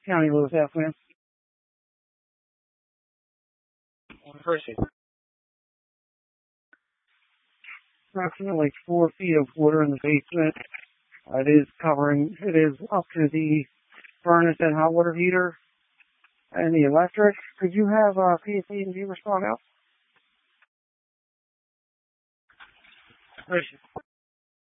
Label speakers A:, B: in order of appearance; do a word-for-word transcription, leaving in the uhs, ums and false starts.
A: County, Lewis F. Win. Appreciate it. Approximately four feet of water in the basement. Uh, it is covering, it is up to the furnace and hot water heater and the electric. Could you have uh, P S E and G respond out? Appreciate it.